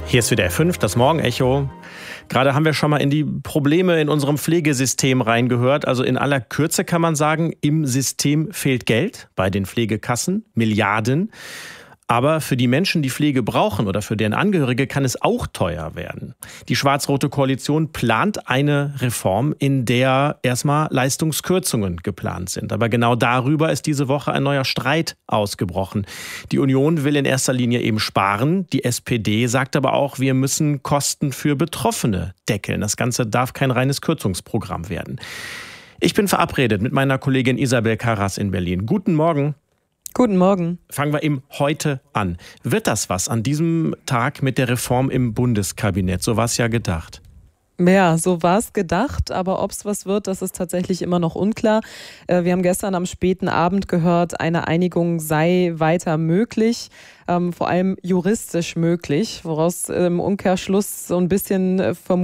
Hier ist wieder F5, das Morgenecho. Gerade haben wir schon mal in die Probleme in unserem Pflegesystem reingehört. Also in aller Kürze kann man sagen, im System fehlt Geld bei den Pflegekassen, Milliarden. Aber für die Menschen, die Pflege brauchen oder für deren Angehörige, kann es auch teuer werden. Die schwarz-rote Koalition plant eine Reform, in der erstmal Leistungskürzungen geplant sind. Aber genau darüber ist diese Woche ein neuer Streit ausgebrochen. Die Union will in erster Linie eben sparen. Die SPD sagt aber auch, wir müssen Kosten für Betroffene deckeln. Das Ganze darf kein reines Kürzungsprogramm werden. Ich bin verabredet mit meiner Kollegin Isabel Karras in Berlin. Guten Morgen. Guten Morgen. Fangen wir eben heute an. Wird das was an diesem Tag mit der Reform im Bundeskabinett? So war es ja gedacht. Ja, so war es gedacht, aber ob es was wird, das ist tatsächlich immer noch unklar. Wir haben gestern am späten Abend gehört, eine Einigung sei weiter möglich, vor allem juristisch möglich, woraus im Umkehrschluss so ein bisschen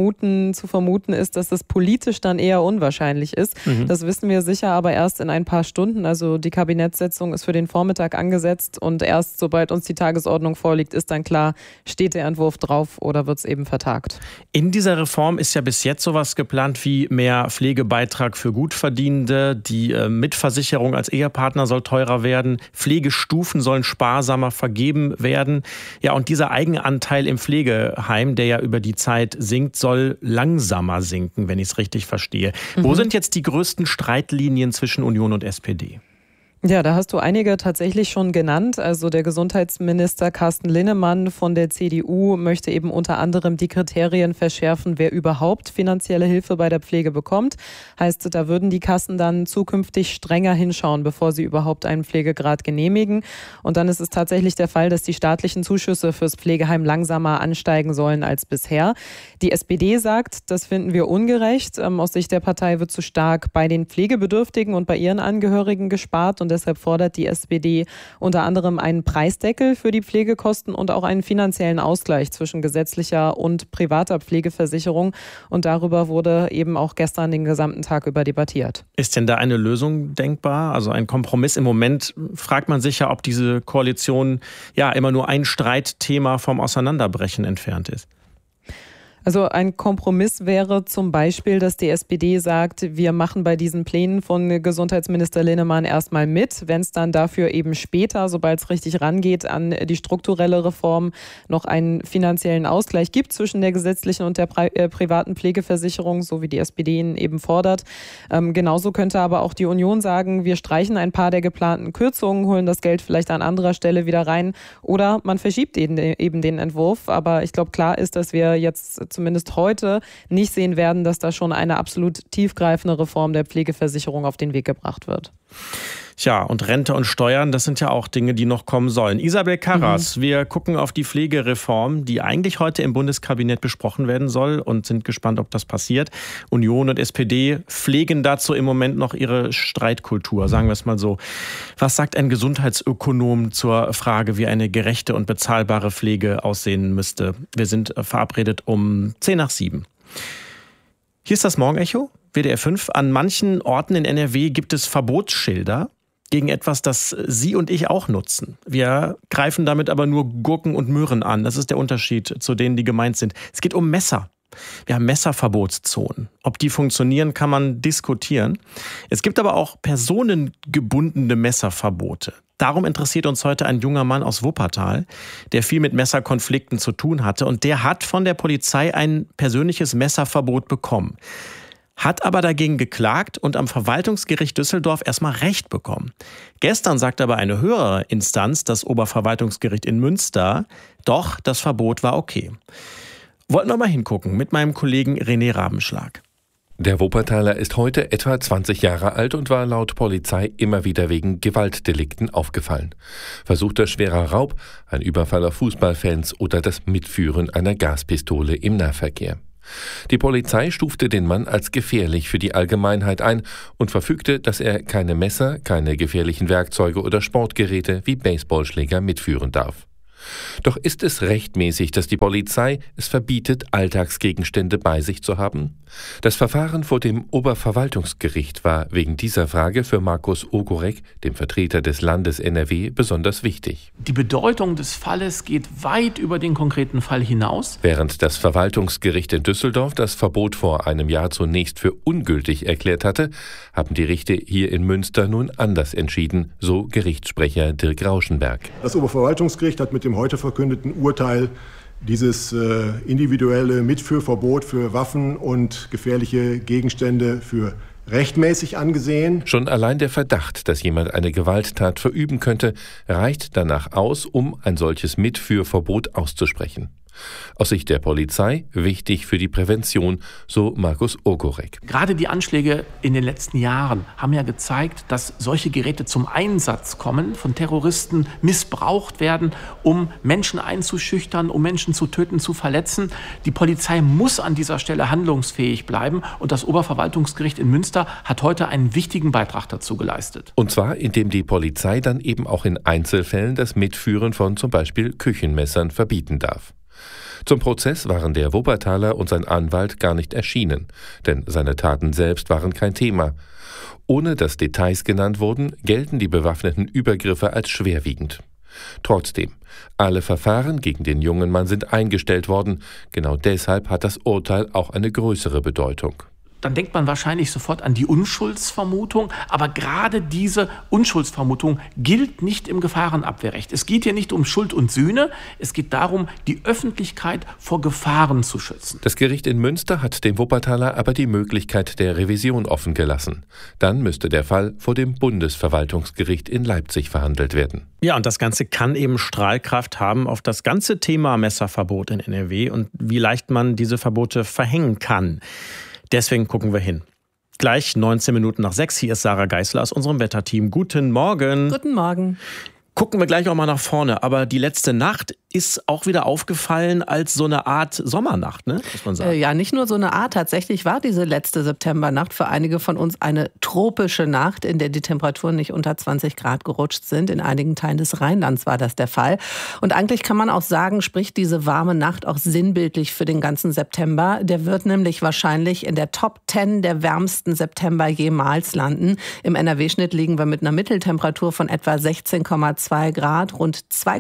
zu vermuten ist, dass das politisch dann eher unwahrscheinlich ist. Das wissen wir sicher aber erst in ein paar Stunden. Also die Kabinettssitzung ist für den Vormittag angesetzt und erst sobald uns die Tagesordnung vorliegt, ist dann klar, steht der Entwurf drauf oder wird es eben vertagt. In dieser Reform ist ja bis jetzt sowas geplant wie mehr Pflegebeitrag für Gutverdienende. Die Mitversicherung als Ehepartner soll teurer werden. Pflegestufen sollen sparsamer vergeben werden. Ja, und dieser Eigenanteil im Pflegeheim, der ja über die Zeit sinkt, soll langsamer sinken, wenn ich es richtig verstehe. Wo sind jetzt die größten Streitlinien zwischen Union und SPD? Ja, da hast du einige tatsächlich schon genannt. Also der Gesundheitsminister Carsten Linnemann von der CDU möchte eben unter anderem die Kriterien verschärfen, wer überhaupt finanzielle Hilfe bei der Pflege bekommt. Heißt, da würden die Kassen dann zukünftig strenger hinschauen, bevor sie überhaupt einen Pflegegrad genehmigen. Und dann ist es tatsächlich der Fall, dass die staatlichen Zuschüsse fürs Pflegeheim langsamer ansteigen sollen als bisher. Die SPD sagt, das finden wir ungerecht. Aus Sicht der Partei wird zu stark bei den Pflegebedürftigen und bei ihren Angehörigen gespart. Und deshalb fordert die SPD unter anderem einen Preisdeckel für die Pflegekosten und auch einen finanziellen Ausgleich zwischen gesetzlicher und privater Pflegeversicherung. Und darüber wurde eben auch gestern den gesamten Tag über debattiert. Ist denn da eine Lösung denkbar? Also ein Kompromiss? Im Moment fragt man sich ja, ob diese Koalition ja immer nur ein Streitthema vom Auseinanderbrechen entfernt ist. Also ein Kompromiss wäre zum Beispiel, dass die SPD sagt, wir machen bei diesen Plänen von Gesundheitsminister Linnemann erstmal mit. Wenn es dann dafür eben später, sobald es richtig rangeht, an die strukturelle Reform noch einen finanziellen Ausgleich gibt zwischen der gesetzlichen und der privaten Pflegeversicherung, so wie die SPD ihn eben fordert. Genauso könnte aber auch die Union sagen, wir streichen ein paar der geplanten Kürzungen, holen das Geld vielleicht an anderer Stelle wieder rein oder man verschiebt eben den Entwurf. Aber ich glaube, klar ist, dass wir jetzt zumindest heute nicht sehen werden, dass da schon eine absolut tiefgreifende Reform der Pflegeversicherung auf den Weg gebracht wird. Tja, und Rente und Steuern, das sind ja auch Dinge, die noch kommen sollen. Isabel Karras, wir gucken auf die Pflegereform, die eigentlich heute im Bundeskabinett besprochen werden soll und sind gespannt, ob das passiert. Union und SPD pflegen dazu im Moment noch ihre Streitkultur, sagen wir es mal so. Was sagt ein Gesundheitsökonom zur Frage, wie eine gerechte und bezahlbare Pflege aussehen müsste? Wir sind verabredet um 6:10. Hier ist das Morgenecho, WDR 5. An manchen Orten in NRW gibt es Verbotsschilder gegen etwas, das Sie und ich auch nutzen. Wir greifen damit aber nur Gurken und Möhren an. Das ist der Unterschied zu denen, die gemeint sind. Es geht um Messer. Wir haben Messerverbotszonen. Ob die funktionieren, kann man diskutieren. Es gibt aber auch personengebundene Messerverbote. Darum interessiert uns heute ein junger Mann aus Wuppertal, der viel mit Messerkonflikten zu tun hatte. Und der hat von der Polizei ein persönliches Messerverbot bekommen. Hat aber dagegen geklagt und am Verwaltungsgericht Düsseldorf erstmal Recht bekommen. Gestern sagte aber eine höhere Instanz, das Oberverwaltungsgericht in Münster, doch, das Verbot war okay. Wollten wir mal hingucken mit meinem Kollegen René Rabenschlag. Der Wuppertaler ist heute etwa 20 Jahre alt und war laut Polizei immer wieder wegen Gewaltdelikten aufgefallen. Versuchter schwerer Raub, ein Überfall auf Fußballfans oder das Mitführen einer Gaspistole im Nahverkehr. Die Polizei stufte den Mann als gefährlich für die Allgemeinheit ein und verfügte, dass er keine Messer, keine gefährlichen Werkzeuge oder Sportgeräte wie Baseballschläger mitführen darf. Doch ist es rechtmäßig, dass die Polizei es verbietet, Alltagsgegenstände bei sich zu haben? Das Verfahren vor dem Oberverwaltungsgericht war wegen dieser Frage für Markus Ogorek, dem Vertreter des Landes NRW, besonders wichtig. Die Bedeutung des Falles geht weit über den konkreten Fall hinaus. Während das Verwaltungsgericht in Düsseldorf das Verbot vor einem Jahr zunächst für ungültig erklärt hatte, haben die Richter hier in Münster nun anders entschieden, so Gerichtssprecher Dirk Rauschenberg. Das Oberverwaltungsgericht hat mit dem heute verkündeten Urteil dieses individuelle Mitführverbot für Waffen und gefährliche Gegenstände für rechtmäßig angesehen. Schon allein der Verdacht, dass jemand eine Gewalttat verüben könnte, reicht danach aus, um ein solches Mitführverbot auszusprechen. Aus Sicht der Polizei wichtig für die Prävention, so Markus Ogorek. Gerade die Anschläge in den letzten Jahren haben ja gezeigt, dass solche Geräte zum Einsatz kommen, von Terroristen missbraucht werden, um Menschen einzuschüchtern, um Menschen zu töten, zu verletzen. Die Polizei muss an dieser Stelle handlungsfähig bleiben und das Oberverwaltungsgericht in Münster hat heute einen wichtigen Beitrag dazu geleistet. Und zwar, indem die Polizei dann eben auch in Einzelfällen das Mitführen von zum Beispiel Küchenmessern verbieten darf. Zum Prozess waren der Wuppertaler und sein Anwalt gar nicht erschienen, denn seine Taten selbst waren kein Thema. Ohne dass Details genannt wurden, gelten die bewaffneten Übergriffe als schwerwiegend. Trotzdem, alle Verfahren gegen den jungen Mann sind eingestellt worden. Genau deshalb hat das Urteil auch eine größere Bedeutung. Dann denkt man wahrscheinlich sofort an die Unschuldsvermutung. Aber gerade diese Unschuldsvermutung gilt nicht im Gefahrenabwehrrecht. Es geht hier nicht um Schuld und Sühne. Es geht darum, die Öffentlichkeit vor Gefahren zu schützen. Das Gericht in Münster hat dem Wuppertaler aber die Möglichkeit der Revision offen gelassen. Dann müsste der Fall vor dem Bundesverwaltungsgericht in Leipzig verhandelt werden. Ja, und das Ganze kann eben Strahlkraft haben auf das ganze Thema Messerverbot in NRW und wie leicht man diese Verbote verhängen kann. Deswegen gucken wir hin. Gleich 19 Minuten nach 6. Hier ist Sarah Geißler aus unserem Wetterteam. Guten Morgen. Guten Morgen. Gucken wir gleich auch mal nach vorne. Aber die letzte Nacht ist auch wieder aufgefallen als so eine Art Sommernacht, ne? Muss man sagen. Ja, nicht nur so eine Art. Tatsächlich war diese letzte Septembernacht für einige von uns eine tropische Nacht, in der die Temperaturen nicht unter 20 Grad gerutscht sind. In einigen Teilen des Rheinlands war das der Fall. Und eigentlich kann man auch sagen, spricht diese warme Nacht auch sinnbildlich für den ganzen September. Der wird nämlich wahrscheinlich in der Top 10 der wärmsten September jemals landen. Im NRW-Schnitt liegen wir mit einer Mitteltemperatur von etwa 16,2 Grad, rund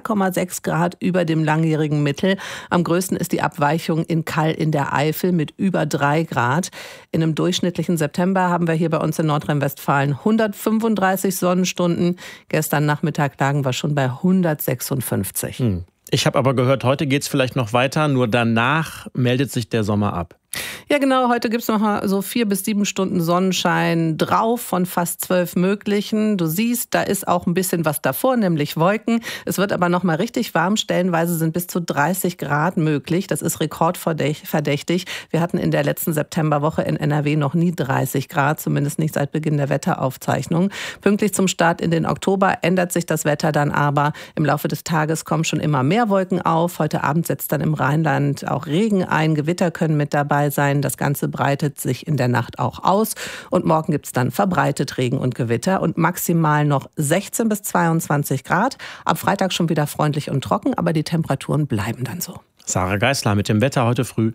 2,6 Grad über dem langjährigen Mittel. Am größten ist die Abweichung in Kall in der Eifel mit über 3 Grad. In einem durchschnittlichen September haben wir hier bei uns in Nordrhein-Westfalen 135 Sonnenstunden. Gestern Nachmittag lagen wir schon bei 156. Ich habe aber gehört, heute geht es vielleicht noch weiter, nur danach meldet sich der Sommer ab. Ja genau, heute gibt es noch mal so 4 bis 7 Stunden Sonnenschein drauf von fast 12 möglichen. Du siehst, da ist auch ein bisschen was davor, nämlich Wolken. Es wird aber noch mal richtig warm, stellenweise sind bis zu 30 Grad möglich. Das ist rekordverdächtig. Wir hatten in der letzten Septemberwoche in NRW noch nie 30 Grad, zumindest nicht seit Beginn der Wetteraufzeichnung. Pünktlich zum Start in den Oktober ändert sich das Wetter dann aber. Im Laufe des Tages kommen schon immer mehr Wolken auf. Heute Abend setzt dann im Rheinland auch Regen ein. Gewitter können mit dabei sein. Das Ganze breitet sich in der Nacht auch aus. Und morgen gibt es dann verbreitet Regen und Gewitter und maximal noch 16 bis 22 Grad. Ab Freitag schon wieder freundlich und trocken, aber die Temperaturen bleiben dann so. Sarah Geißler mit dem Wetter heute früh.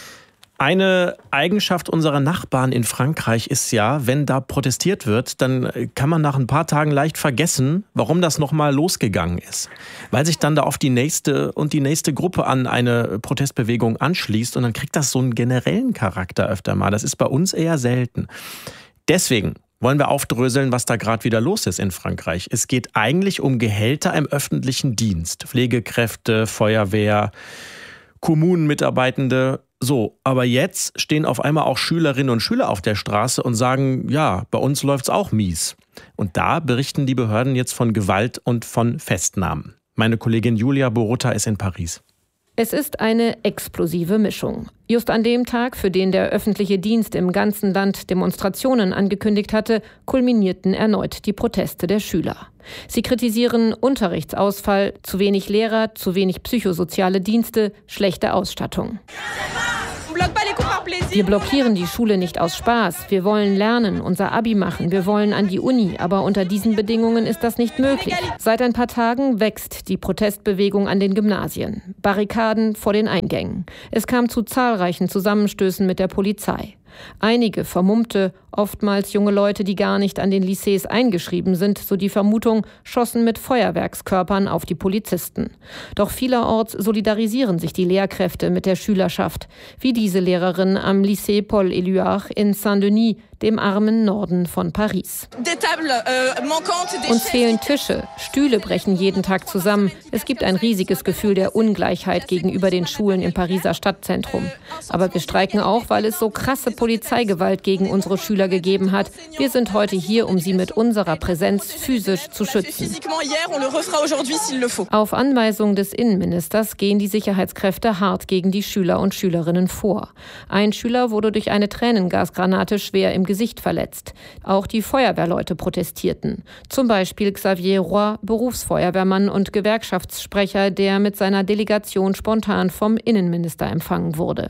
Eine Eigenschaft unserer Nachbarn in Frankreich ist ja, wenn da protestiert wird, dann kann man nach ein paar Tagen leicht vergessen, warum das nochmal losgegangen ist. Weil sich dann da oft die nächste Gruppe an eine Protestbewegung anschließt und dann kriegt das so einen generellen Charakter öfter mal. Das ist bei uns eher selten. Deswegen wollen wir aufdröseln, was da gerade wieder los ist in Frankreich. Es geht eigentlich um Gehälter im öffentlichen Dienst. Pflegekräfte, Feuerwehr, Kommunenmitarbeitende. So, aber jetzt stehen auf einmal auch Schülerinnen und Schüler auf der Straße und sagen, ja, bei uns läuft's auch mies. Und da berichten die Behörden jetzt von Gewalt und von Festnahmen. Meine Kollegin Julia Borutta ist in Paris. Es ist eine explosive Mischung. Just an dem Tag, für den der öffentliche Dienst im ganzen Land Demonstrationen angekündigt hatte, kulminierten erneut die Proteste der Schüler. Sie kritisieren Unterrichtsausfall, zu wenig Lehrer, zu wenig psychosoziale Dienste, schlechte Ausstattung. Wir blockieren die Schule nicht aus Spaß. Wir wollen lernen, unser Abi machen, wir wollen an die Uni. Aber unter diesen Bedingungen ist das nicht möglich. Seit ein paar Tagen wächst die Protestbewegung an den Gymnasien. Barrikaden vor den Eingängen. Es kam zu zahlreichen Zusammenstößen mit der Polizei. Einige Vermummte, oftmals junge Leute, die gar nicht an den Lycées eingeschrieben sind, so die Vermutung, schossen mit Feuerwerkskörpern auf die Polizisten. Doch vielerorts solidarisieren sich die Lehrkräfte mit der Schülerschaft, wie diese Lehrerin am Lycée Paul Éluard in Saint-Denis, dem armen Norden von Paris. Uns fehlen Tische, Stühle brechen jeden Tag zusammen. Es gibt ein riesiges Gefühl der Ungleichheit gegenüber den Schulen im Pariser Stadtzentrum. Aber wir streiken auch, weil es so krasse Polizeigewalt gegen unsere Schüler gegeben hat. Wir sind heute hier, um sie mit unserer Präsenz physisch zu schützen. Auf Anweisung des Innenministers gehen die Sicherheitskräfte hart gegen die Schüler und Schülerinnen vor. Ein Schüler wurde durch eine Tränengasgranate schwer im Gesicht verletzt. Auch die Feuerwehrleute protestierten. Zum Beispiel Xavier Roy, Berufsfeuerwehrmann und Gewerkschaftssprecher, der mit seiner Delegation spontan vom Innenminister empfangen wurde.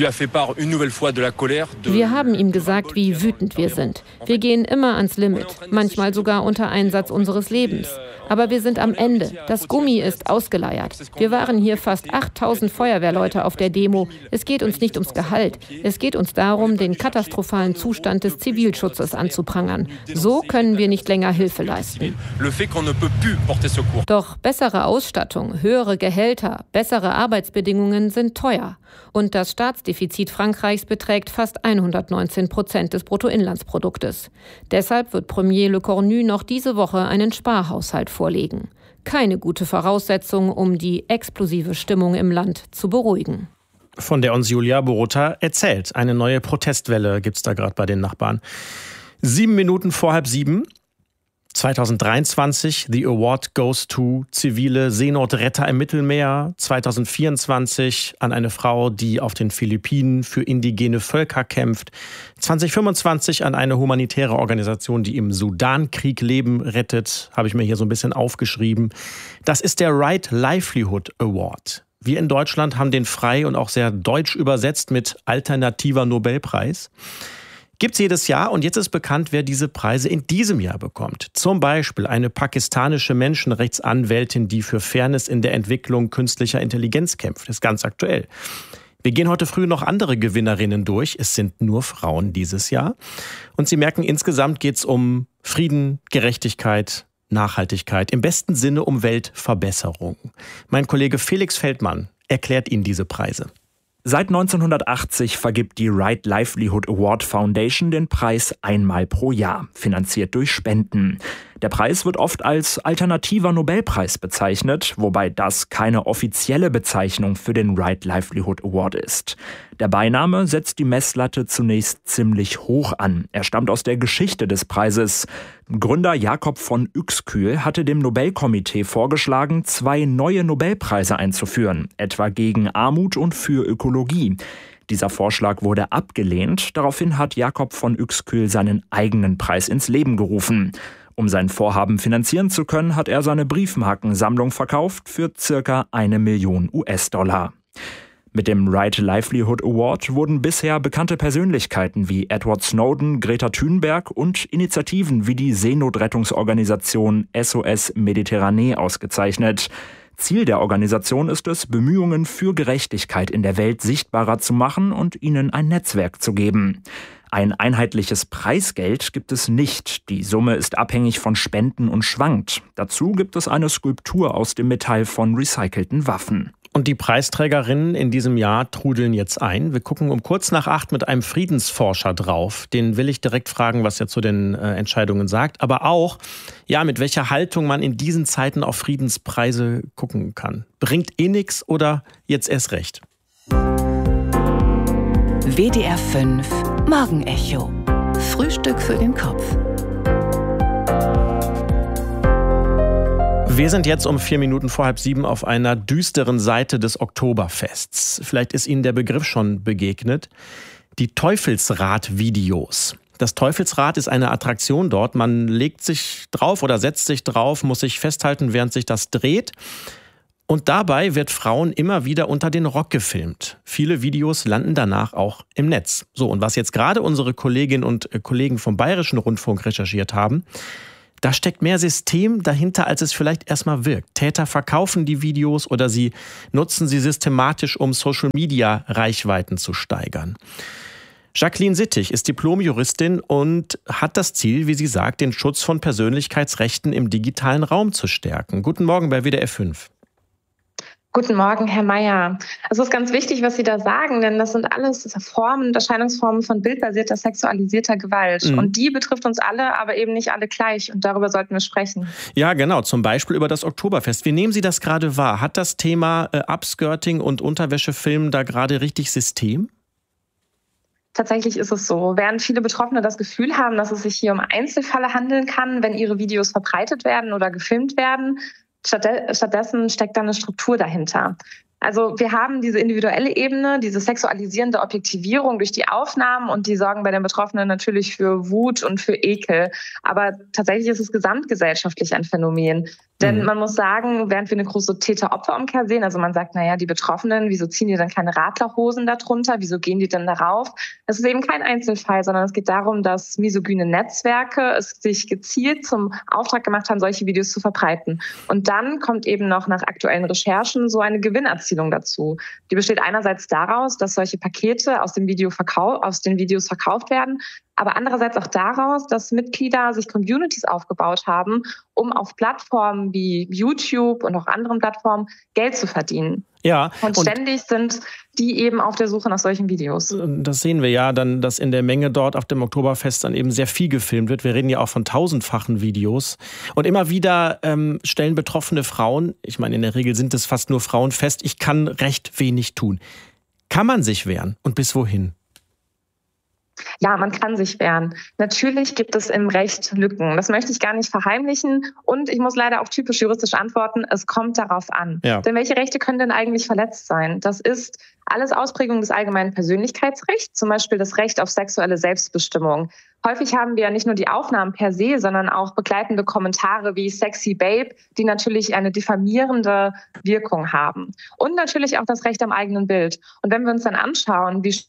Wir haben ihm gesagt, wie wütend wir sind. Wir gehen immer ans Limit, manchmal sogar unter Einsatz unseres Lebens. Aber wir sind am Ende. Das Gummi ist ausgeleiert. Wir waren hier fast 8000 Feuerwehrleute auf der Demo. Es geht uns nicht ums Gehalt. Es geht uns darum, den katastrophalen Zustand des Zivilschutzes anzuprangern. So können wir nicht länger Hilfe leisten. Doch bessere Ausstattung, höhere Gehälter, bessere Arbeitsbedingungen sind teuer. Und das Staatsdefizit Frankreichs beträgt fast 119% des Bruttoinlandsproduktes. Deshalb wird Premier Le Cornu noch diese Woche einen Sparhaushalt vorlegen. Keine gute Voraussetzung, um die explosive Stimmung im Land zu beruhigen. Von der uns Julia Borota erzählt. Eine neue Protestwelle gibt es da gerade bei den Nachbarn. 7 Minuten vor 6:30. 2023, the award goes to zivile Seenotretter im Mittelmeer. 2024 an eine Frau, die auf den Philippinen für indigene Völker kämpft. 2025 an eine humanitäre Organisation, die im Sudankrieg Leben rettet. Habe ich mir hier so ein bisschen aufgeschrieben. Das ist der Right Livelihood Award. Wir in Deutschland haben den frei und auch sehr deutsch übersetzt mit alternativer Nobelpreis. Gibt's jedes Jahr und jetzt ist bekannt, wer diese Preise in diesem Jahr bekommt. Zum Beispiel eine pakistanische Menschenrechtsanwältin, die für Fairness in der Entwicklung künstlicher Intelligenz kämpft. Das ist ganz aktuell. Wir gehen heute früh noch andere Gewinnerinnen durch. Es sind nur Frauen dieses Jahr. Und Sie merken, insgesamt geht's um Frieden, Gerechtigkeit, Nachhaltigkeit, im besten Sinne um Weltverbesserung. Mein Kollege Felix Feldmann erklärt Ihnen diese Preise. Seit 1980 vergibt die Right Livelihood Award Foundation den Preis einmal pro Jahr, finanziert durch Spenden. Der Preis wird oft als alternativer Nobelpreis bezeichnet, wobei das keine offizielle Bezeichnung für den Right Livelihood Award ist. Der Beiname setzt die Messlatte zunächst ziemlich hoch an. Er stammt aus der Geschichte des Preises. Gründer Jakob von Uexküll hatte dem Nobelkomitee vorgeschlagen, 2 neue Nobelpreise einzuführen, etwa gegen Armut und für Ökologie. Dieser Vorschlag wurde abgelehnt. Daraufhin hat Jakob von Uexküll seinen eigenen Preis ins Leben gerufen. Um sein Vorhaben finanzieren zu können, hat er seine Briefmarkensammlung verkauft für ca. 1 Million US-Dollar. Mit dem Right Livelihood Award wurden bisher bekannte Persönlichkeiten wie Edward Snowden, Greta Thunberg und Initiativen wie die Seenotrettungsorganisation SOS Mediterranee ausgezeichnet. Ziel der Organisation ist es, Bemühungen für Gerechtigkeit in der Welt sichtbarer zu machen und ihnen ein Netzwerk zu geben. Ein einheitliches Preisgeld gibt es nicht. Die Summe ist abhängig von Spenden und schwankt. Dazu gibt es eine Skulptur aus dem Metall von recycelten Waffen. Und die Preisträgerinnen in diesem Jahr trudeln jetzt ein. Wir gucken um kurz nach 8 mit einem Friedensforscher drauf. Den will ich direkt fragen, was er zu den Entscheidungen sagt. Aber auch, ja, mit welcher Haltung man in diesen Zeiten auf Friedenspreise gucken kann. Bringt nix oder jetzt erst recht? WDR 5 Morgenecho. Frühstück für den Kopf. Wir sind jetzt um 4 Minuten vor 6:30 auf einer düsteren Seite des Oktoberfests. Vielleicht ist Ihnen der Begriff schon begegnet. Die Teufelsrad-Videos. Das Teufelsrad ist eine Attraktion dort. Man legt sich drauf oder setzt sich drauf, muss sich festhalten, während sich das dreht. Und dabei wird Frauen immer wieder unter den Rock gefilmt. Viele Videos landen danach auch im Netz. So, und was jetzt gerade unsere Kolleginnen und Kollegen vom Bayerischen Rundfunk recherchiert haben, da steckt mehr System dahinter, als es vielleicht erstmal wirkt. Täter verkaufen die Videos oder sie nutzen sie systematisch, um Social-Media-Reichweiten zu steigern. Jacqueline Sittig ist Diplom-Juristin und hat das Ziel, wie sie sagt, den Schutz von Persönlichkeitsrechten im digitalen Raum zu stärken. Guten Morgen bei WDR 5. Guten Morgen, Herr Mayer. Es ist ganz wichtig, was Sie da sagen, denn das sind alles Erscheinungsformen von bildbasierter, sexualisierter Gewalt. Und die betrifft uns alle, aber eben nicht alle gleich. Und darüber sollten wir sprechen. Ja, genau. Zum Beispiel über das Oktoberfest. Wie nehmen Sie das gerade wahr? Hat das Thema Upskirting und Unterwäschefilmen da gerade richtig System? Tatsächlich ist es so. Während viele Betroffene das Gefühl haben, dass es sich hier um Einzelfälle handeln kann, wenn ihre Videos verbreitet werden oder gefilmt werden, stattdessen steckt da eine Struktur dahinter. Also wir haben diese individuelle Ebene, diese sexualisierende Objektivierung durch die Aufnahmen und die sorgen bei den Betroffenen natürlich für Wut und für Ekel. Aber tatsächlich ist es gesamtgesellschaftlich ein Phänomen. Denn man muss sagen, während wir eine große Täter-Opfer-Umkehr sehen, also man sagt, naja, die Betroffenen, wieso ziehen die dann keine Radlerhosen darunter? Wieso gehen die denn darauf? Das ist eben kein Einzelfall, sondern es geht darum, dass misogyne Netzwerke es sich gezielt zum Auftrag gemacht haben, solche Videos zu verbreiten. Und dann kommt eben noch nach aktuellen Recherchen so eine Gewinnerzielung dazu. Die besteht einerseits daraus, dass solche Pakete aus den Videos verkauft werden, aber andererseits auch daraus, dass Mitglieder sich Communities aufgebaut haben, um auf Plattformen wie YouTube und auch anderen Plattformen Geld zu verdienen. Ja, und ständig sind die eben auf der Suche nach solchen Videos. Das sehen wir ja dann, dass in der Menge dort auf dem Oktoberfest dann eben sehr viel gefilmt wird. Wir reden ja auch von tausendfachen Videos. Und immer wieder stellen betroffene Frauen, ich meine, in der Regel sind es fast nur Frauen, fest, ich kann recht wenig tun. Kann man sich wehren und bis wohin? Ja, man kann sich wehren. Natürlich gibt es im Recht Lücken. Das möchte ich gar nicht verheimlichen. Und ich muss leider auch typisch juristisch antworten, es kommt darauf an. Ja. Denn welche Rechte können denn eigentlich verletzt sein? Das ist alles Ausprägung des allgemeinen Persönlichkeitsrechts, zum Beispiel das Recht auf sexuelle Selbstbestimmung. Häufig haben wir ja nicht nur die Aufnahmen per se, sondern auch begleitende Kommentare wie Sexy Babe, die natürlich eine diffamierende Wirkung haben. Und natürlich auch das Recht am eigenen Bild. Und wenn wir uns dann anschauen, wie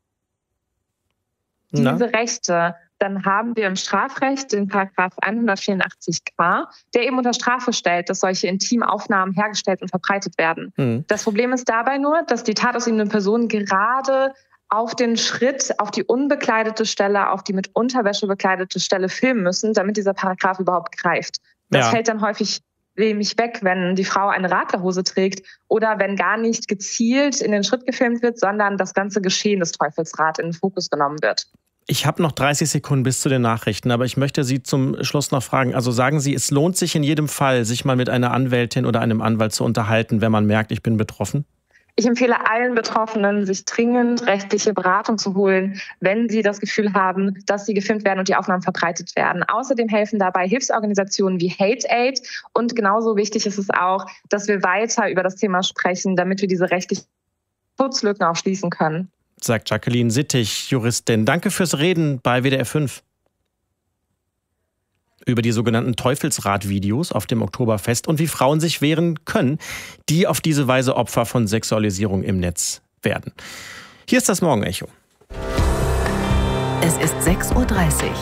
diese Rechte, dann haben wir im Strafrecht den Paragraph 184k, der eben unter Strafe stellt, dass solche Intimaufnahmen hergestellt und verbreitet werden. Das Problem ist dabei nur, dass die tatausübende Person gerade auf den Schritt, auf die unbekleidete Stelle, auf die mit Unterwäsche bekleidete Stelle filmen müssen, damit dieser Paragraph überhaupt greift. Das fällt dann häufig nämlich weg, wenn die Frau eine Radlerhose trägt oder wenn gar nicht gezielt in den Schritt gefilmt wird, sondern das ganze Geschehen des Teufelsrad in den Fokus genommen wird. Ich habe noch 30 Sekunden bis zu den Nachrichten, aber ich möchte Sie zum Schluss noch fragen. Also sagen Sie, es lohnt sich in jedem Fall, sich mal mit einer Anwältin oder einem Anwalt zu unterhalten, wenn man merkt, ich bin betroffen? Ich empfehle allen Betroffenen, sich dringend rechtliche Beratung zu holen, wenn sie das Gefühl haben, dass sie gefilmt werden und die Aufnahmen verbreitet werden. Außerdem helfen dabei Hilfsorganisationen wie Hate Aid. Und genauso wichtig ist es auch, dass wir weiter über das Thema sprechen, damit wir diese rechtlichen Schutzlücken auch schließen können. Sagt Jacqueline Sittig, Juristin. Danke fürs Reden bei WDR 5. Über die sogenannten Teufelsrad-Videos auf dem Oktoberfest und wie Frauen sich wehren können, die auf diese Weise Opfer von Sexualisierung im Netz werden. Hier ist das Morgenecho. Es ist 6:30 Uhr.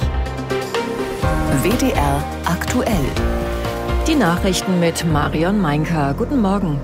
WDR aktuell. Die Nachrichten mit Marion Meinker. Guten Morgen.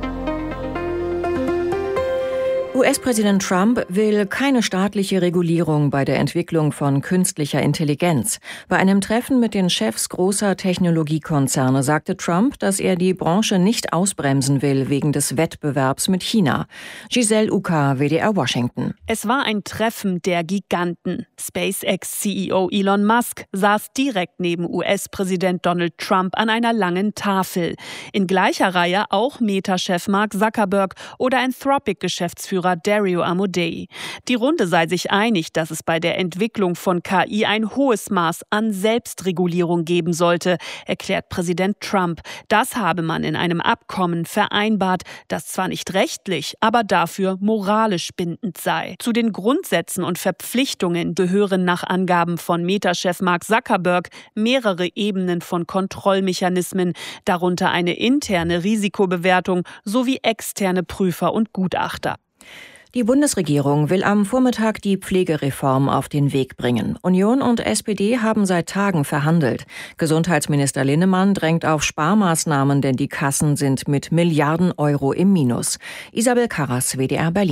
US-Präsident Trump will keine staatliche Regulierung bei der Entwicklung von künstlicher Intelligenz. Bei einem Treffen mit den Chefs großer Technologiekonzerne sagte Trump, dass er die Branche nicht ausbremsen will wegen des Wettbewerbs mit China. Giselle Uka, WDR Washington. Es war ein Treffen der Giganten. SpaceX-CEO Elon Musk saß direkt neben US-Präsident Donald Trump an einer langen Tafel. In gleicher Reihe auch Meta-Chef Mark Zuckerberg oder Anthropic-Geschäftsführer Geschäftsführer Dario Amodei. Die Runde sei sich einig, dass es bei der Entwicklung von KI ein hohes Maß an Selbstregulierung geben sollte, erklärt Präsident Trump. Das habe man in einem Abkommen vereinbart, das zwar nicht rechtlich, aber dafür moralisch bindend sei. Zu den Grundsätzen und Verpflichtungen gehören nach Angaben von Meta-Chef Mark Zuckerberg mehrere Ebenen von Kontrollmechanismen, darunter eine interne Risikobewertung sowie externe Prüfer und Gutachter. Die Bundesregierung will am Vormittag die Pflegereform auf den Weg bringen. Union und SPD haben seit Tagen verhandelt. Gesundheitsminister Linnemann drängt auf Sparmaßnahmen, denn die Kassen sind mit Milliarden Euro im Minus. Isabel Karras, WDR Berlin.